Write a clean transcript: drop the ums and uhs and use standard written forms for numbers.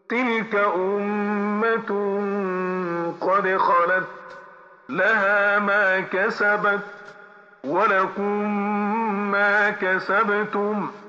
تلك أمة قد خلت لها ما كسبت ولكم ما كسبتم